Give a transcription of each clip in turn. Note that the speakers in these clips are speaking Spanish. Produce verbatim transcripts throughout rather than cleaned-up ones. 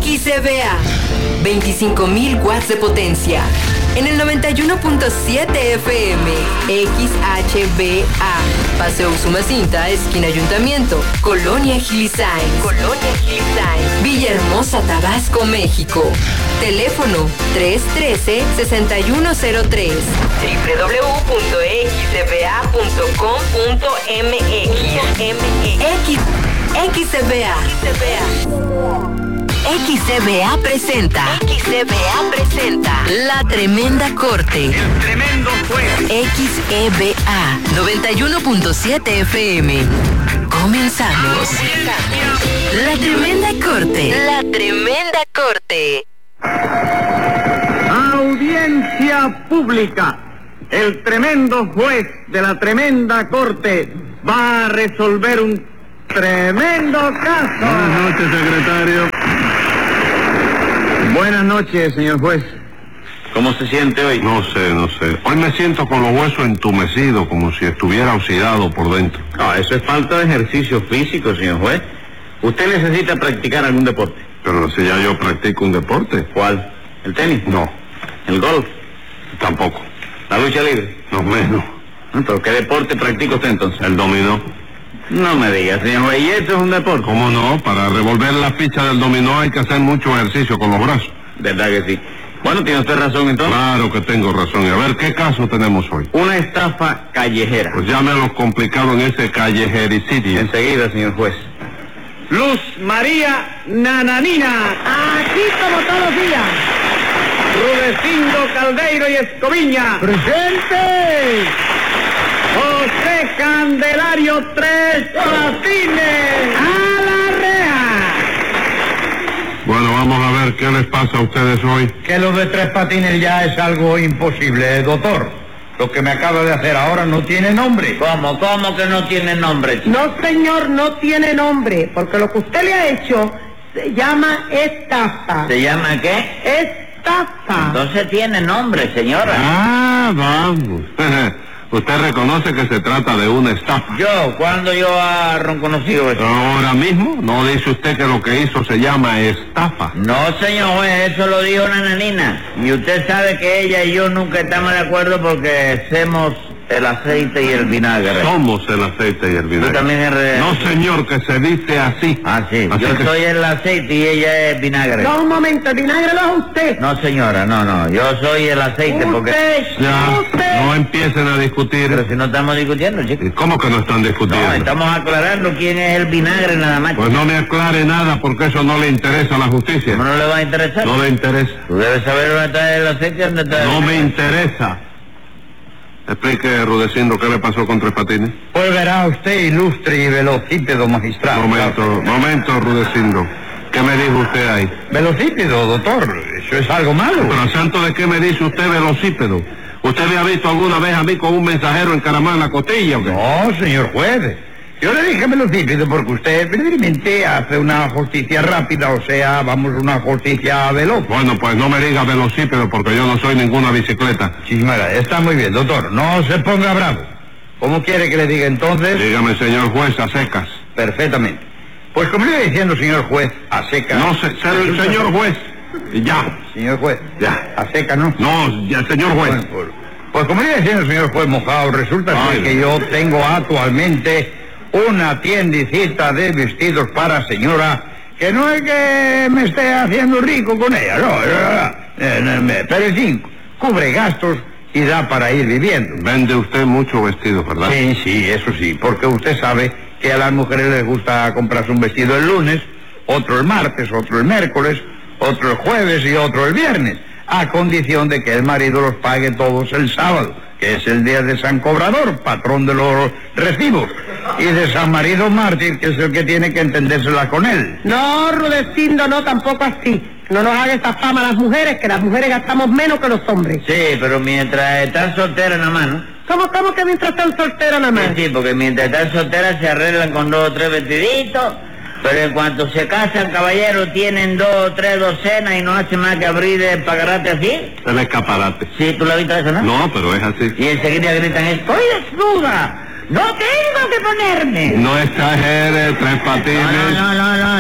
X C V A, veinticinco mil watts de potencia. En el noventa y uno punto siete F M, X H B A, Paseo Usumacinta, esquina Ayuntamiento, Colonia Gilisain, Colonia Gilisain, Villahermosa, Tabasco, México. Teléfono tres uno tres, seis uno cero tres, doble u doble u doble u punto x c v a punto com punto m x. X C V A. X C V A presenta. X C V A presenta. La Tremenda Corte. El tremendo juez. X E V A noventa y uno punto siete F M. Comenzamos. La Tremenda Corte. La Tremenda Corte. Audiencia pública. El tremendo juez de la Tremenda Corte va a resolver un tremendo caso. Buenas noches, secretario. Buenas noches, señor juez. ¿Cómo se siente hoy? No sé, no sé. Hoy me siento con los huesos entumecidos, como si estuviera oxidado por dentro. No, eso es falta de ejercicio físico, señor juez. ¿Usted necesita practicar algún deporte? Pero si ya yo practico un deporte. ¿Cuál? ¿El tenis? No. ¿El golf? Tampoco. ¿La lucha libre? No menos. ¿Pero qué deporte practica usted entonces? El dominó. No me diga, señor juez, ¿y esto es un deporte? ¿Cómo no? Para revolver la ficha del dominó hay que hacer mucho ejercicio con los brazos. ¿Verdad que sí? Bueno, tiene usted razón entonces. Claro que tengo razón. Y a ver, ¿qué caso tenemos hoy? Una estafa callejera. Pues llámelo complicado en ese callejericidio. Enseguida, señor juez. Luz María Nananina. Aquí como todos los días. Rudecindo Caldeiro y Escoviña. ¡Presente! José Candelario Tres Patines. ¡A la reja! Bueno, vamos a ver qué les pasa a ustedes hoy. Que lo de Tres Patines ya es algo imposible, doctor. Lo que me acaba de hacer ahora no tiene nombre. ¿Cómo? ¿Cómo que no tiene nombre? No, señor, no tiene nombre, porque lo que usted le ha hecho se llama estafa. ¿Se llama qué? Estafa. Entonces tiene nombre, señora. Ah, vamos. Usted reconoce que se trata de una estafa. ¿Yo? ¿Cuándo yo he reconocido eso? Ahora mismo, ¿no dice usted que lo que hizo se llama estafa? No, señor juez, eso lo dijo Nananina. Y usted sabe que ella y yo nunca estamos de acuerdo porque hacemos el aceite y el vinagre. Somos el aceite y el vinagre. ¿Tú también eres...? No, señor, que se dice así. Ah, sí. Así yo que... soy el aceite y ella es vinagre. No, un momento, el vinagre lo es usted. No, señora, no, no. Yo soy el aceite porque... Usted, Ya, usted. no empiecen a discutir. Pero si no estamos discutiendo, chicos. ¿Cómo que no están discutiendo? No, estamos aclarando quién es el vinagre nada más. Pues no me aclare nada porque eso no le interesa a la justicia. ¿Cómo no le va a interesar? No le interesa. Tú debes saber dónde está el aceite y dónde está el No me vinagre. interesa. Explique, Rudecindo, ¿qué le pasó con Tres Patines? Pues verá usted, ilustre y velocípedo magistrado. Momento, momento, Rudecindo. ¿Qué me dijo usted ahí? Velocípedo, doctor, eso es algo malo. Pero santo de qué me dice usted velocípedo. ¿Usted me ha visto alguna vez a mí con un mensajero encaramado en la costilla o qué? No, señor juez. Yo le dije velocípedo porque usted preferiblemente hace una justicia rápida, o sea, vamos, una justicia veloz. Bueno, pues no me diga velocípedo porque yo no soy ninguna bicicleta. Sí, señora, está muy bien, doctor, no se ponga bravo. ¿Cómo quiere que le diga entonces? Dígame, señor juez, a secas. Perfectamente. Pues como le iba diciendo, señor juez, a seca... No, se, se- señor juez. Ya. Señor juez, Ya. a seca, ¿no? No, ya, señor juez. Bueno, pues, pues como le iba diciendo, señor juez Mojado, resulta Ay. ser que yo tengo actualmente una tiendicita de vestidos para señora, que no es que me esté haciendo rico con ella, no, no, eh, no, me- pero en fin, cubre gastos y da para ir viviendo. Vende usted mucho vestido, ¿verdad? Sí, sí, eso sí, porque usted sabe que a las mujeres les gusta comprarse un vestido el lunes, otro el martes, otro el miércoles, otro el jueves y otro el viernes, a condición de que el marido los pague todos el sábado, que es el día de San Cobrador, patrón de los recibos, y de San Marido Mártir, que es el que tiene que entendérsela con él. No, Rudecindo, no, tampoco así. No nos haga esta fama a las mujeres, que las mujeres gastamos menos que los hombres. Sí, pero mientras están solteras nada más, ¿no? ¿Cómo, cómo que mientras están solteras nada más? Sí, sí, porque mientras están solteras se arreglan con dos o tres vestiditos, pero en cuanto se casan, caballeros, tienen dos o tres docenas y no hacen más que abrir el pagarate así. El escaparate. Sí, ¿tú lo has visto eso, no? No, pero es así. Y enseguida gritan, estoy desnuda, no tengo que ponerme. No exagere, Tres Patines. No, no, no, no, no es que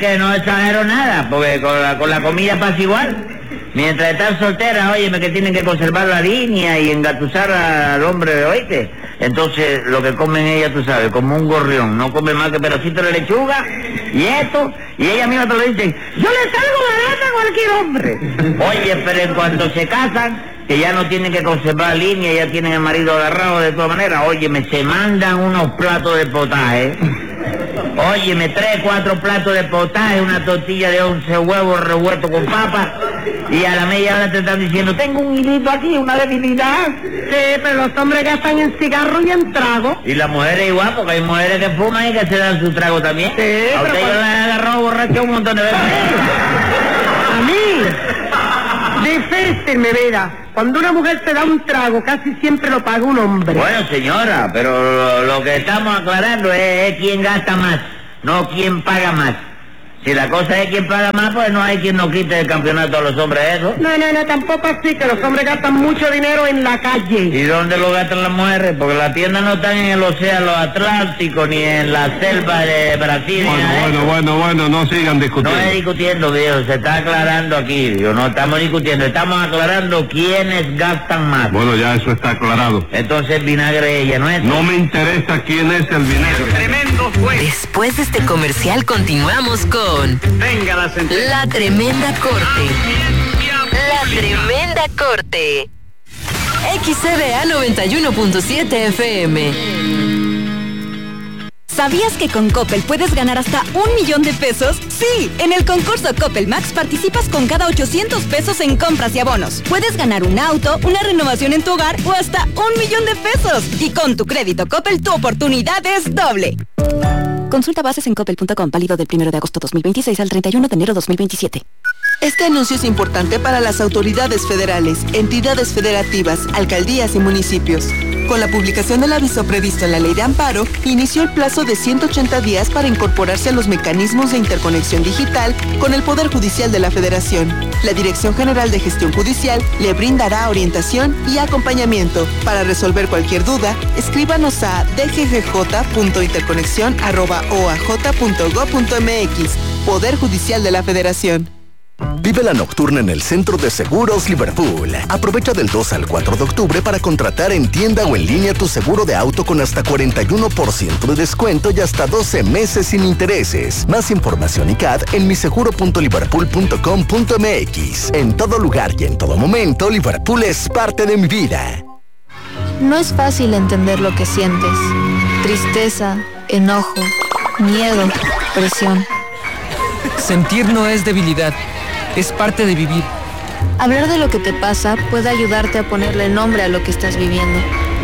que no exagero nada, porque con la, con la comida pasa igual. Mientras están solteras, óyeme, que tienen que conservar la línea y engatusar al hombre, oíste. Entonces, lo que comen ellas, tú sabes, como un gorrión, no comen más que pedacitos de lechuga y esto, y ella misma te lo dicen, yo le salgo barata a cualquier hombre. Oye, pero en cuanto se casan, que ya no tienen que conservar línea, ya tienen el marido agarrado de todas maneras, óyeme, se mandan unos platos de potaje. Óyeme, tres, cuatro platos de potaje, una tortilla de once huevos revueltos con papas, y a la media hora te están diciendo, tengo un hilito aquí, una debilidad. Sí, pero los hombres gastan en cigarro y en trago. Y las mujeres igual, porque hay mujeres que fuman y que se dan su trago también. Sí, a usted pero yo le he agarrado borracho un montón de veces. A mí, difícil, mi vida. Cuando una mujer se da un trago, casi siempre lo paga un hombre. Bueno, señora, pero lo, lo que estamos aclarando es, es quién gasta más, no quién paga más. Si la cosa es quién paga más, pues no hay quien nos quite el campeonato a los hombres eso. No, no, no, tampoco así, que los hombres gastan mucho dinero en la calle. ¿Y dónde lo gastan las mujeres? Porque las tiendas no están en el océano Atlántico, ni en la selva de Brasil. Bueno, ni bueno, bueno, bueno, no sigan discutiendo. No es discutiendo, viejo, se está aclarando aquí, viejo, no estamos discutiendo, estamos aclarando quiénes gastan más. Bueno, ya eso está aclarado. Entonces el vinagre ella, ¿no es? No me interesa quién es el vinagre. Tremendo juez. Después de este comercial continuamos con Venga la sentencia. La Tremenda Corte. La Tremenda Corte. X C B A noventa y uno punto siete F M. ¿Sabías que con Coppel puedes ganar hasta un millón de pesos? Sí, en el concurso Coppel Max participas con cada ochocientos pesos en compras y abonos. Puedes ganar un auto, una renovación en tu hogar o hasta un millón de pesos. Y con tu crédito Coppel tu oportunidad es doble. Consulta bases en coppel punto com, válido del primero de agosto dos mil veintiséis al treinta y uno de enero dos mil veintisiete. Este anuncio es importante para las autoridades federales, entidades federativas, alcaldías y municipios. Con la publicación del aviso previsto en la Ley de Amparo, inició el plazo de ciento ochenta días para incorporarse a los mecanismos de interconexión digital con el Poder Judicial de la Federación. La Dirección General de Gestión Judicial le brindará orientación y acompañamiento. Para resolver cualquier duda, escríbanos a d g g j punto interconexión arroba o a j punto gob punto m x. Poder Judicial de la Federación. Vive la nocturna en el Centro de Seguros Liverpool. Aprovecha del dos al cuatro de octubre para contratar en tienda o en línea tu seguro de auto con hasta cuarenta y uno por ciento de descuento y hasta doce meses sin intereses. Más información y C A D en mi seguro punto liverpool punto com punto m x. En todo lugar y en todo momento, Liverpool es parte de mi vida. No es fácil entender lo que sientes. Tristeza, enojo, miedo, presión. Sentir no es debilidad, es parte de vivir. Hablar de lo que te pasa puede ayudarte a ponerle nombre a lo que estás viviendo.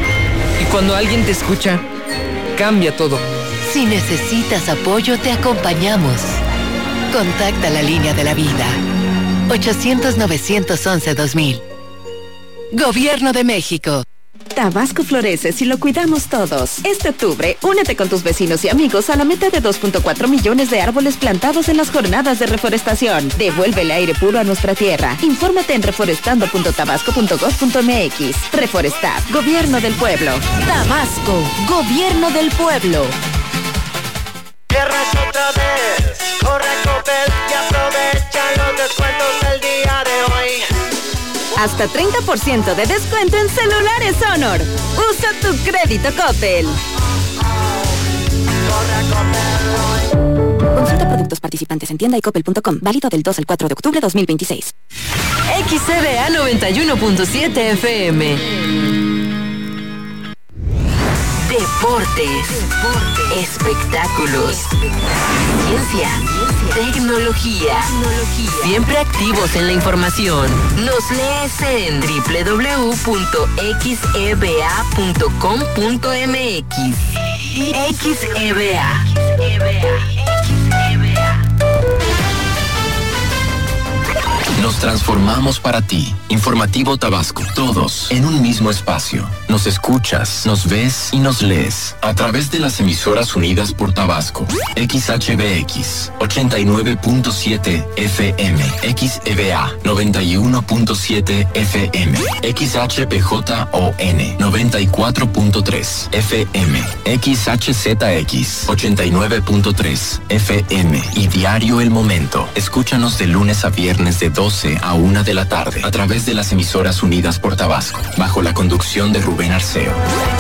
Y cuando alguien te escucha, cambia todo. Si necesitas apoyo, te acompañamos. Contacta la línea de la vida. ochocientos, novecientos once, dos mil. Gobierno de México. Tabasco florece si lo cuidamos todos. Este octubre, únete con tus vecinos y amigos a la meta de dos punto cuatro millones de árboles plantados en las jornadas de reforestación. Devuélvele aire puro a nuestra tierra. Infórmate en reforestando punto tabasco punto gob punto m x. Reforestar, Gobierno del Pueblo. Tabasco, Gobierno del Pueblo. Tierras otra vez, corre Coppel y aprovecha los descuentos del día de hoy. Hasta treinta por ciento de descuento en celulares Honor. Usa tu crédito Coppel. Consulta productos participantes en tienda y coppel punto com. Válido del dos al cuatro de octubre de dos mil veintiséis. X C B A noventa y uno punto siete F M. Deportes, espectáculos, ciencia, tecnología, siempre activos en la información. Nos lees en doble u doble u doble u punto x e b a punto com punto m x. X E B A. Los transformamos para ti. Informativo Tabasco. Todos en un mismo espacio. Nos escuchas, nos ves y nos lees a través de las emisoras unidas por Tabasco. X H B X ochenta y nueve punto siete F M, X E V A noventa y uno punto siete F M, X H P J O N noventa y cuatro punto tres F M, X H Z X ochenta y nueve punto tres F M y Diario El Momento. Escúchanos de lunes a viernes de doce a una de la tarde a través de las emisoras unidas por Tabasco, bajo la conducción de Rubén Arceo.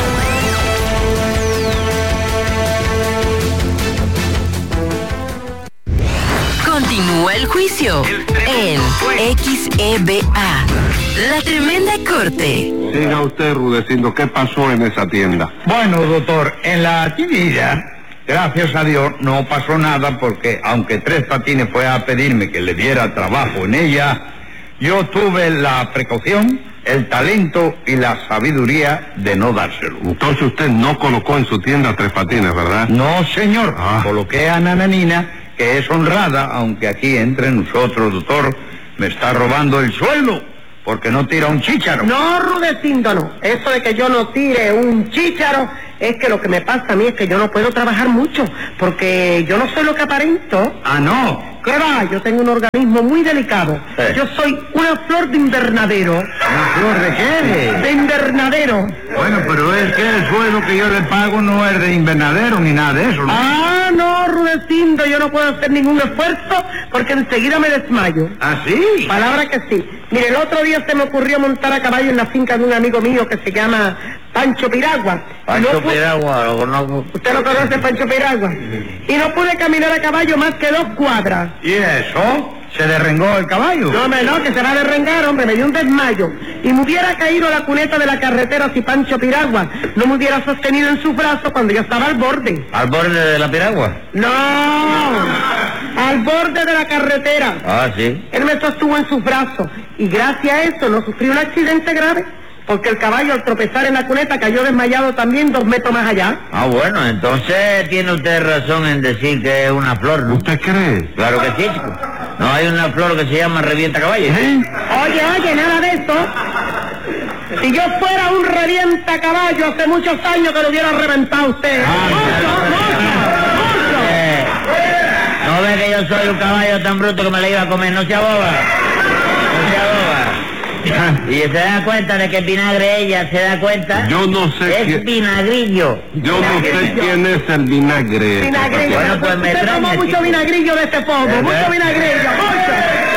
Continúa el juicio en X E V A, La Tremenda Corte. Siga usted, Rudecindo, ¿qué pasó en esa tienda? Bueno, doctor, en la tienda, gracias a Dios, no pasó nada porque aunque Tres Patines fue a pedirme que le diera trabajo en ella, yo tuve la precaución, el talento y la sabiduría de no dárselo. Entonces usted no colocó en su tienda Tres Patines, ¿verdad? No, señor. Ah. Coloqué a Nananina, que es honrada, aunque aquí entre nosotros, doctor, me está robando el sueldo, porque no tira un chícharo. No, Rudecindo, no. Eso de que yo no tire un chícharo es que lo que me pasa a mí es que yo no puedo trabajar mucho, porque yo no soy lo que aparento. Ah, no. ¿Qué va? Yo tengo un organismo muy delicado. Eh. Yo soy una flor de invernadero. ¿Una flor de qué? De invernadero. Bueno, pero es que el sueldo que yo le pago no es de invernadero ni nada de eso, ¿no? Ah, no, Rudecindo, yo no puedo hacer ningún esfuerzo porque enseguida me desmayo. ¿Ah, sí? Palabra que sí. Mire, el otro día se me ocurrió montar a caballo en la finca de un amigo mío que se llama Pancho Piragua. Pancho no pu- Piragua, lo conozco. ¿Usted lo conoce, Pancho Piragua? Y no pude caminar a caballo más que dos cuadras. ¿Y eso? ¿Se derrengó el caballo? No, hombre, no, que se va a derrengar, hombre, me dio un desmayo. Y me hubiera caído a la cuneta de la carretera si Pancho Piragua no me hubiera sostenido en sus brazos cuando yo estaba al borde. ¿Al borde de la piragua? No, al borde de la carretera. Ah, sí. Él me sostuvo en sus brazos y gracias a eso no sufrí un accidente grave, porque el caballo al tropezar en la cuneta cayó desmayado también dos metros más allá. Ah, bueno, entonces tiene usted razón en decir que es una flor, ¿no? ¿Usted cree? Claro que sí, chico. No hay una flor que se llama revienta caballo. ¿Eh? Oye, oye, nada de eso. Si yo fuera un revienta caballo hace muchos años que lo hubiera reventado usted. Ay, Mucho, mucho, Eh, ¿No ve que yo soy un caballo tan bruto que me la iba a comer? No se aboba. No se aboba. Y se da cuenta de que el vinagre ella, ¿se da cuenta? Yo no sé Es quién... vinagrillo. Yo no sé quién es el vinagre. Vinagrillo. Bueno, pues me Usted tomó extraña, mucho chico. vinagrillo de este pomo, ¿Eh? mucho vinagrillo, mucho.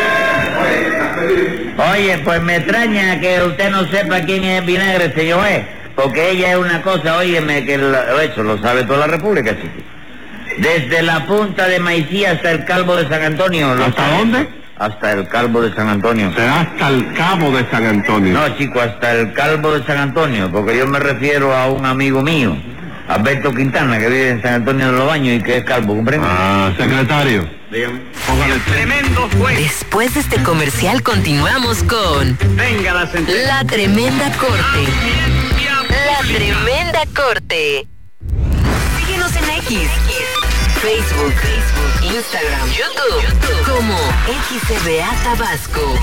Oye, pues me extraña que usted no sepa quién es vinagre, señor juez, porque ella es una cosa, óyeme, que la- eso lo sabe toda la República, chico. Desde la punta de Maicí hasta el Calvo de San Antonio. ¿lo ¿Hasta sabe? dónde? Hasta el Calvo de San Antonio. Será hasta el Cabo de San Antonio. No, chico, hasta el Calvo de San Antonio, porque yo me refiero a un amigo mío, Alberto Quintana, que vive en San Antonio de los Baños y que es calvo, ¿comprende? Ah, secretario. Dígame. Póngale Tremendo juez. Después de este comercial continuamos con Venga la sentencia. La Tremenda Corte. La Tremenda Corte. Síguenos en X, Facebook, Instagram, YouTube, como X E V A Tabasco.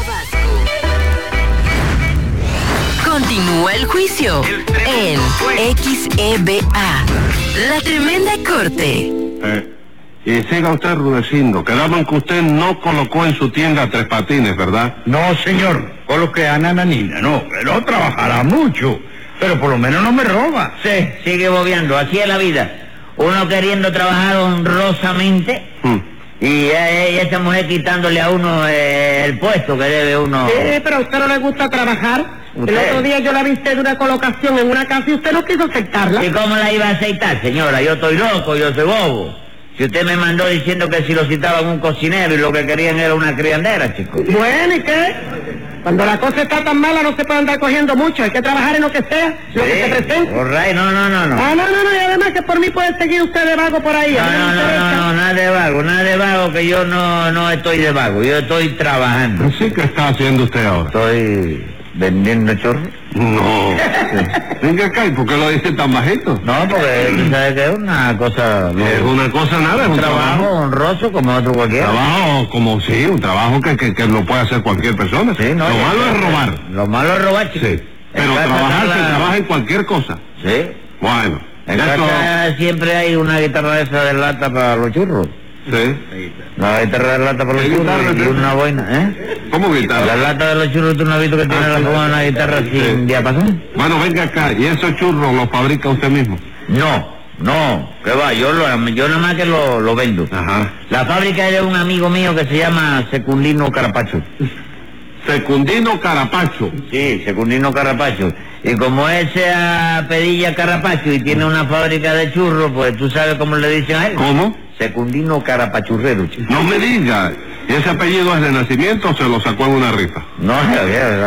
Continúa el juicio en X E V A, La Tremenda Corte. Eh, y siga usted, Rudecindo. Quedamos en que usted no colocó en su tienda Tres Patines, ¿verdad? No, señor. Coloqué a Nananina. No, no trabajará mucho, pero por lo menos no me roba. Sí, sigue bobeando, así es la vida. Uno queriendo trabajar honrosamente Hmm. y, eh, y esa mujer quitándole a uno eh, el puesto que debe uno. Sí, pero a usted no le gusta trabajar. ¿Usted? El otro día yo la viste de una colocación en una casa y usted no quiso aceptarla. ¿Y cómo la iba a aceitar, señora? Yo estoy loco, yo soy bobo. Si usted me mandó diciendo que si lo citaban un cocinero y lo que querían era una criandera, chico. Bueno, ¿y qué? Cuando la cosa está tan mala no se puede andar cogiendo mucho, hay que trabajar en lo que sea, lo que se presente. All right, no, no, no, no. Ah, no, no, no, y además que por mí puede seguir usted de vago por ahí. No, a mí no, me no, interesa. no, no, nada de vago, nada de vago, que yo no, no estoy de vago, yo estoy trabajando. Así que está haciendo usted ahora. Estoy vendiendo churros. No. Venga acá, ¿y por qué lo dice tan bajito? No, porque tú sabes que es una cosa... No, es una cosa nada, es un, un trabajo, trabajo honroso como otro cualquiera. Trabajo como sí, un trabajo que, que, que lo puede hacer cualquier persona. Sí, no, lo ya, malo ya, es robar. Lo malo es robar, chico. Sí, pero trabajar se trabaja en cualquier cosa. Sí. Bueno. En eso... casa siempre hay una guitarra esa de lata para los churros. Sí. La guitarra de lata para los churros y una boina, ¿eh? ¿Cómo guitarra? La lata de los churros, ¿tú no has visto que tiene ah, la forma de una guitarra sin sí. diapasón? Bueno, venga acá, ¿y esos churros los fabrica usted mismo? No, no, que va, yo lo, yo nada más que lo, lo vendo. Ajá. La fábrica es de un amigo mío que se llama Secundino Carapacho. Secundino Carapacho. Sí, Secundino Carapacho. Y como él se apellida Carapacho y tiene una fábrica de churros, pues tú sabes cómo le dicen a él. ¿Cómo? Secundino Carapachurrero, chico. No me diga. ¿Y ese apellido es de nacimiento o se lo sacó en una rifa? No, no,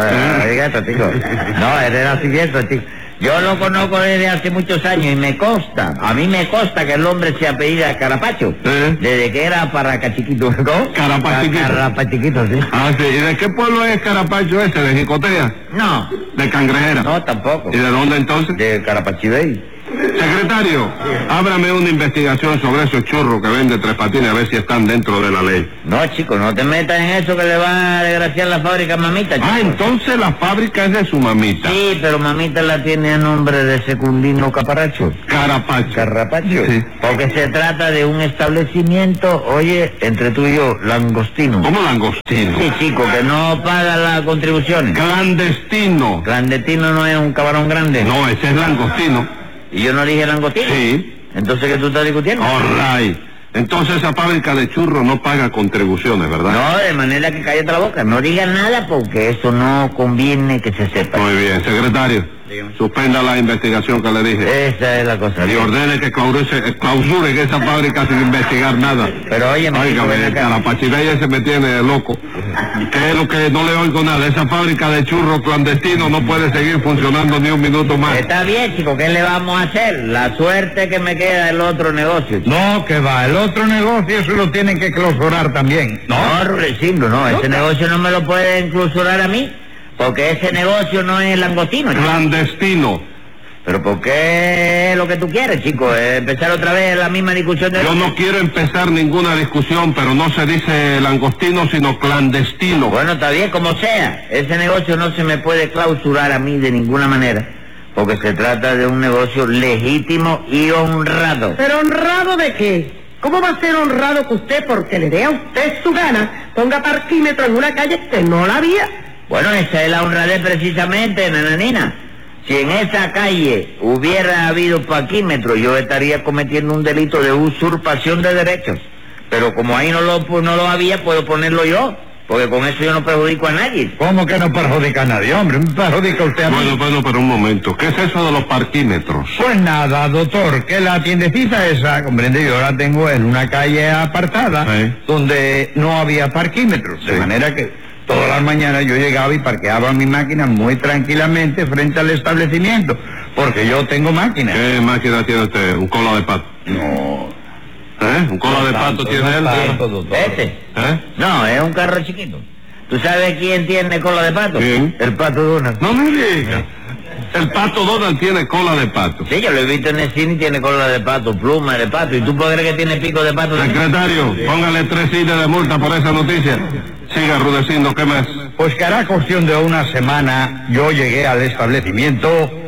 chico. No, es de nacimiento, chico. Yo lo conozco desde hace muchos años y me consta, a mí me consta que el hombre se apellida Carapacho, ¿Eh? desde que era para cachiquito, ¿no? Carapachiquito. Carapachiquito, sí. Ah, sí. ¿Y de qué pueblo es Carapacho ese? ¿De Jicotea? No. ¿De Cangrejera? No, tampoco. ¿Y de dónde entonces? De Carapachibey. Secretario, ábrame una investigación sobre esos churros que vende Tres Patines a ver si están dentro de la ley. No, chico, no te metas en eso que le va a desgraciar la fábrica a mamita, chico. Ah, entonces la fábrica es de su mamita. Sí, pero mamita la tiene a nombre de Secundino Caparacho. Carapacho. Carapacho. Sí. Porque se trata de un establecimiento, oye, entre tú y yo, langostino. ¿Cómo langostino? Sí, chico, que no paga las contribuciones. Clandestino. Clandestino no es un camarón grande. No, ese es langostino. ¿Y yo no dije langostino? Sí. ¿Entonces qué tú estás discutiendo? All right. Entonces esa fábrica de churros no paga contribuciones, ¿verdad? No, de manera que cállate la boca. No digas nada porque eso no conviene que se sepa. Muy bien, secretario. Dígame. Suspenda la investigación que le dije. Esa es la cosa. Y ordene que clausure, clausuren esa fábrica sin investigar nada. Pero oye, Óigame, el Carapachibey ese me tiene loco. ¿Qué es lo que no le oigo nada? Esa fábrica de churros clandestinos no puede seguir funcionando ni un minuto más. Está bien, chico, ¿qué le vamos a hacer? La suerte que me queda el otro negocio, chico. No, que va, el otro negocio eso lo tienen que clausurar también. No, no, Rudecindo, no, ese negocio no me lo pueden clausurar a mí, porque ese negocio no es langostino, chico. Clandestino. Pero ¿por qué es lo que tú quieres, chico? ¿Empezar otra vez la misma discusión de... Yo no quiero empezar ninguna discusión, pero no se dice langostino, sino clandestino. Bueno, está bien, como sea. Ese negocio no se me puede clausurar a mí de ninguna manera, porque se trata de un negocio legítimo y honrado. ¿Pero honrado de qué? ¿Cómo va a ser honrado que usted, porque le dé a usted su gana, ponga parquímetro en una calle que no la había? Bueno, esa es la honradez precisamente, nananina. Si en esa calle hubiera habido parquímetro, yo estaría cometiendo un delito de usurpación de derechos. Pero como ahí no lo, no lo había, puedo ponerlo yo, porque con eso yo no perjudico a nadie. ¿Cómo que no perjudica a nadie, hombre? ¿Me perjudica usted a mí? Bueno, bueno, pero un momento. ¿Qué es eso de los parquímetros? Pues nada, doctor, que la tiendecita esa, comprende, yo la tengo en una calle apartada, ¿sí? Donde no había parquímetros, sí. De manera que... todas las mañanas yo llegaba y parqueaba mi máquina muy tranquilamente frente al establecimiento, porque yo tengo máquina. ¿Qué máquina tiene usted? ¿Un cola de pato? No. ¿Eh? ¿Un cola no de tanto, pato tiene no él? Tanto, doctor. ¿Este? ¿Eh? No, es un carro chiquito. ¿Tú sabes quién tiene cola de pato? ¿Quién? El Pato Donald. No me digas. El Pato Donald tiene cola de pato. Sí, yo lo he visto en el cine y tiene cola de pato, pluma de pato. ¿Y tú puedes creer que tiene pico de pato? Secretario, póngale tres cines de multa por esa noticia. Siga, Rudecindo, ¿qué más? Pues que hará cuestión de una semana yo llegué al establecimiento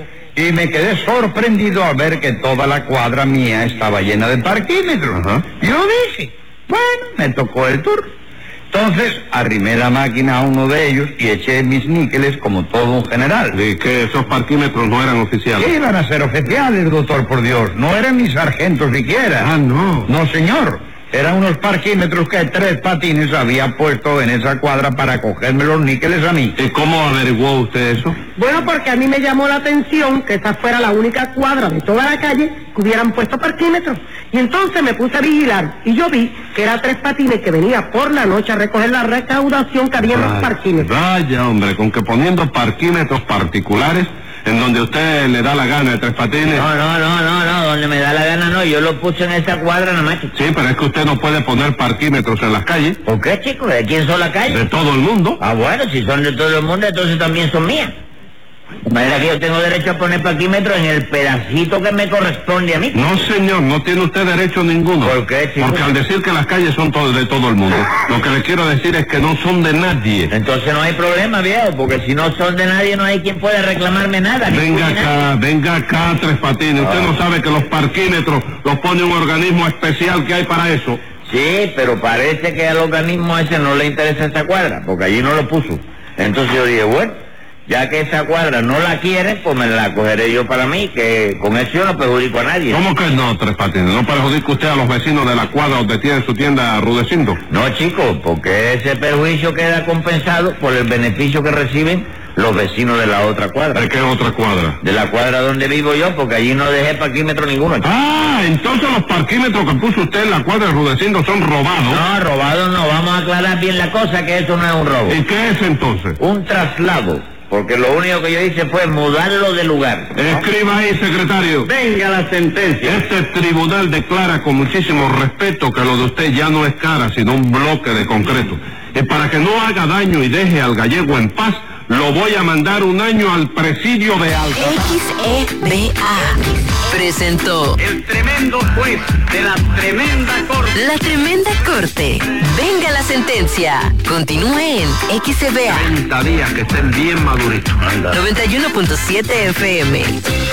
y me quedé sorprendido al ver que toda la cuadra mía estaba llena de parquímetros. Ajá. Yo dije, bueno, me tocó el turno. Entonces arrimé la máquina a uno de ellos y eché mis níqueles como todo un general. ¿Y que esos parquímetros no eran oficiales? ¿Qué iban a ser oficiales, doctor, por Dios? No eran mis sargentos siquiera. Ah, no. No, señor. Eran unos parquímetros que Tres Patines había puesto en esa cuadra para cogerme los níqueles a mí. ¿Y cómo averiguó usted eso? Bueno, porque a mí me llamó la atención que esa fuera la única cuadra de toda la calle que hubieran puesto parquímetros. Y entonces me puse a vigilar y yo vi que era Tres Patines que venía por la noche a recoger la recaudación que había en los parquímetros. Vaya, hombre, con que poniendo parquímetros particulares en donde usted le da la gana de Tres Patines. No, no, no, no, no, donde me da la gana no, yo lo puse en esa cuadra nada más. Sí, pero es que usted no puede poner parquímetros en las calles. ¿Por qué, chico? ¿De quién son las calles? De todo el mundo. Ah, bueno, si son de todo el mundo, entonces también son mías. De manera que yo tengo derecho a poner parquímetros en el pedacito que me corresponde a mí. No, señor, no tiene usted derecho ninguno. ¿Por qué, chico? Porque al decir que las calles son todo, de todo el mundo, lo que le quiero decir es que no son de nadie. Entonces no hay problema, viejo, porque si no son de nadie, no hay quien pueda reclamarme nada. Venga acá, venga acá, Tres Patines. Usted no sabe que los parquímetros los pone un organismo especial que hay para eso. Sí, pero parece que al organismo ese no le interesa esa cuadra, porque allí no lo puso. Entonces yo dije, bueno, ya que esa cuadra no la quiere, pues me la cogeré yo para mí, que con eso yo no perjudico a nadie. ¿Cómo que no, Tres Patines? ¿No perjudica usted a los vecinos de la cuadra donde tiene su tienda Rudecindo? No, chico, porque ese perjuicio queda compensado por el beneficio que reciben los vecinos de la otra cuadra. ¿De qué otra cuadra? De la cuadra donde vivo yo, porque allí no dejé parquímetro ninguno. Chico. Ah, entonces los parquímetros que puso usted en la cuadra de Rudecindo son robados. No, robados no, vamos a aclarar bien la cosa, que eso no es un robo. ¿Y qué es entonces? Un traslado. Porque lo único que yo hice fue mudarlo de lugar. ¿No? Escriba ahí, secretario. Venga la sentencia. Este tribunal declara con muchísimo respeto que lo de usted ya no es cara, sino un bloque de concreto. Y para que no haga daño y deje al gallego en paz, lo voy a mandar un año al presidio de Alta. X E B A presentó El tremendo juez de la tremenda corte. La Tremenda Corte. Venga la sentencia. Continúe en X E B A treinta días que estén bien maduritos. noventa y uno punto siete F M.